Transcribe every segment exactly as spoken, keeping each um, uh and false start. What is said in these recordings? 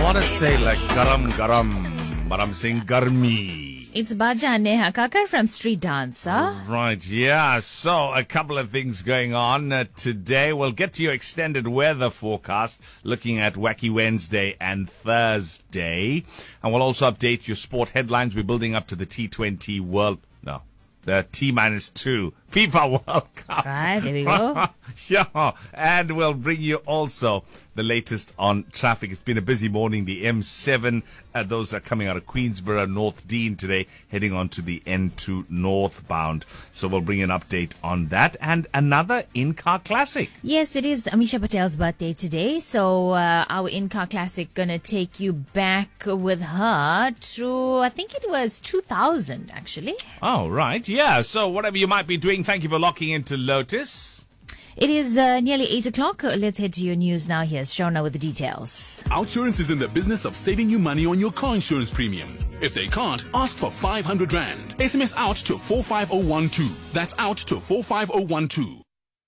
want to say like garam garam, but I'm saying garmi. It's Baja Neha Kakar from Street Dancer. Right, yeah. So a couple of things going on uh, today. We'll get to your extended weather forecast, looking at Wacky Wednesday and Thursday. And we'll also update your sport headlines. We're building up to the T twenty World... No, the T minus two FIFA World Cup. Right, there we go. Yeah, and we'll bring you also the latest on traffic. It's been a busy morning. The M seven, uh, those are coming out of Queensborough, North Dean today, heading on to the N two northbound. So we'll bring an update on that. And another in-car classic. Yes, it is Amisha Patel's birthday today. So uh, our in-car classic going to take you back with her to, I think it was two thousand, actually. Oh, right. Yeah. So whatever you might be doing, thank you for locking into Lotus. It is uh, nearly eight o'clock. Let's head to your news now. Here's Shona with the details. Outsurance is in the business of saving you money on your car insurance premium. If they can't, ask for five hundred rand. S M S out to four five zero one two. That's out to four five zero one two.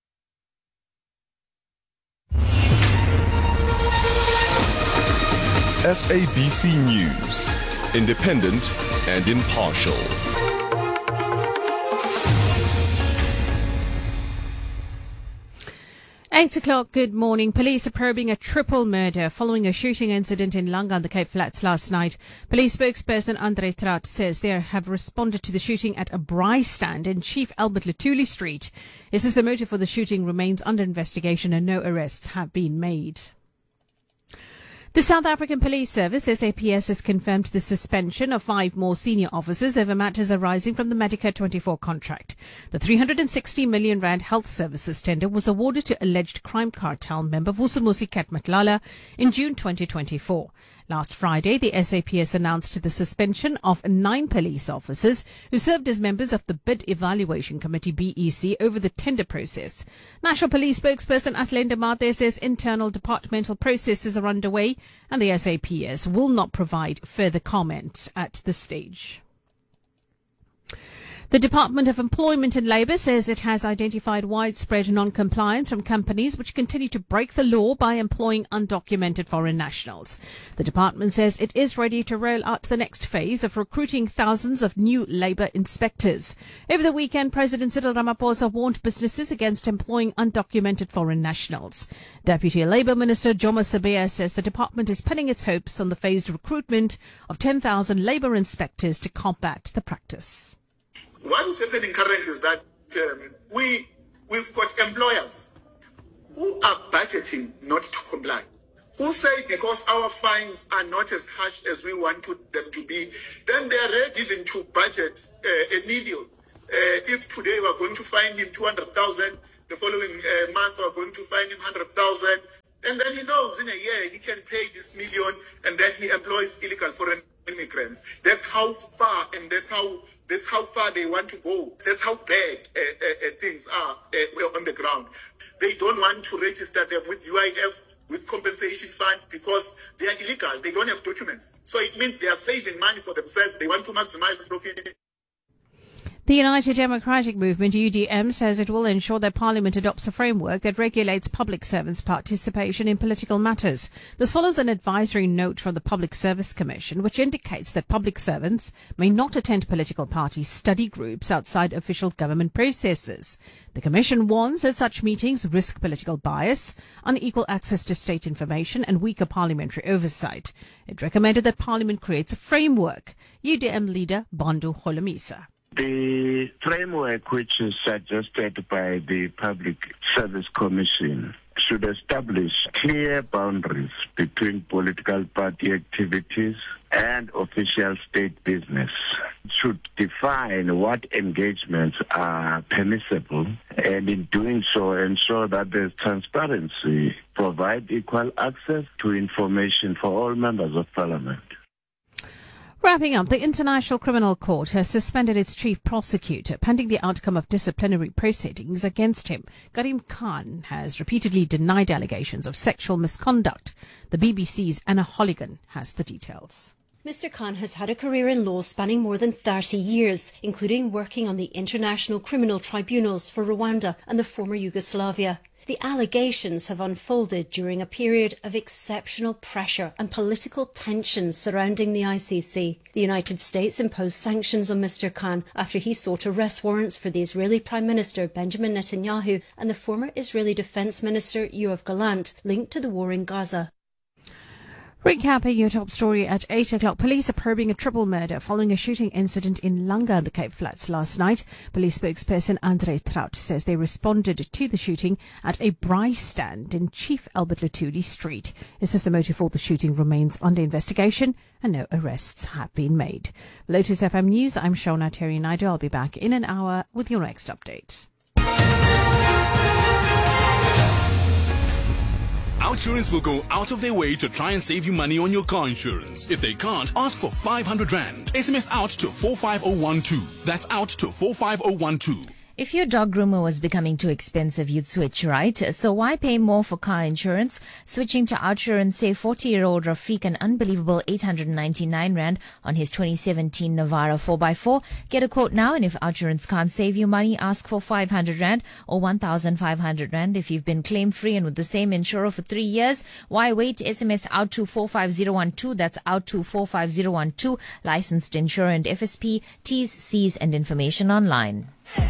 S A B C News. Independent and impartial. Eight o'clock, good morning. Police are probing a triple murder following a shooting incident in Langa on the Cape Flats last night. Police spokesperson Andre Traut says they have responded to the shooting at a braai stand in Chief Albert Lutuli Street. He says the motive for the shooting remains under investigation and no arrests have been made. The South African Police Service, S A P S, has confirmed the suspension of five more senior officers over matters arising from the Medicare twenty-four contract. The three hundred sixty million rand health services tender was awarded to alleged crime cartel member Vusumuzi Katmatlala in June twenty twenty-four. Last Friday, the S A P S announced the suspension of nine police officers who served as members of the Bid Evaluation Committee, B E C, over the tender process. National Police spokesperson Athlenda Mathe says internal departmental processes are underway and the S A P S will not provide further comment at this stage. The Department of Employment and Labour says it has identified widespread non-compliance from companies which continue to break the law by employing undocumented foreign nationals. The department says it is ready to roll out the next phase of recruiting thousands of new labour inspectors. Over the weekend, President Cyril Ramaphosa warned businesses against employing undocumented foreign nationals. Deputy Labour Minister Jomo Sabea says the department is pinning its hopes on the phased recruitment of ten thousand labour inspectors to combat the practice. What is happening currently is that um, we, we've got employers who are budgeting not to comply, who say because our fines are not as harsh as we want to, them to be, then they are ready even to budget uh, a million. Uh, if today we are going to fine him two hundred thousand, the following uh, month we are going to fine him one hundred thousand, and then he knows in a year he can pay this million, and then he employs illegal foreign immigrants. That's how far, and that's how that's how far they want to go. That's how bad uh, uh, uh, things are uh, on the ground. They don't want to register them with U I F, with compensation fund, because they are illegal. They don't have documents. So it means they are saving money for themselves. They want to maximize profit. The United Democratic Movement, U D M, says it will ensure that Parliament adopts a framework that regulates public servants' participation in political matters. This follows an advisory note from the Public Service Commission, which indicates that public servants may not attend political party study groups outside official government processes. The Commission warns that such meetings risk political bias, unequal access to state information, and weaker parliamentary oversight. It recommended that Parliament creates a framework. U D M leader Bandu Holomisa. The framework which is suggested by the Public Service Commission should establish clear boundaries between political party activities and official state business. It should define what engagements are permissible, and in doing so ensure that there's transparency, provide equal access to information for all members of Parliament. Wrapping up, the International Criminal Court has suspended its chief prosecutor pending the outcome of disciplinary proceedings against him. Karim Khan has repeatedly denied allegations of sexual misconduct. The B B C's Anna Holligan has the details. Mister Khan has had a career in law spanning more than thirty years, including working on the International Criminal Tribunals for Rwanda and the former Yugoslavia. The allegations have unfolded during a period of exceptional pressure and political tensions surrounding the I C C. The United States imposed sanctions on Mister Khan after he sought arrest warrants for the Israeli Prime Minister Benjamin Netanyahu and the former Israeli Defense Minister Yoav Gallant, linked to the war in Gaza. Recapping your top story at eight o'clock. Police are probing a triple murder following a shooting incident in Langa, the Cape Flats, last night. Police spokesperson Andre Trout says they responded to the shooting at a braai stand in Chief Albert Luthuli Street. It says the motive for the shooting remains under investigation and no arrests have been made. Lotus F M News, I'm Shona Terry Naidu. I'll be back in an hour with your next update. Outsurance will go out of their way to try and save you money on your car insurance. If they can't, ask for five hundred rand. S M S out to four five zero one two. That's out to four five zero one two. If your dog groomer was becoming too expensive, you'd switch, right? So why pay more for car insurance? Switching to Outsurance save forty-year-old Rafiq an unbelievable eight hundred ninety-nine rand on his twenty seventeen Navara four by four. Get a quote now, and if Outsurance can't save you money, ask for five hundred rand or one thousand five hundred rand. If you've been claim-free and with the same insurer for three years, why wait? S M S out to four five zero one two. That's out to four five zero one two. Licensed insurer and F S P. T's, C's and information online.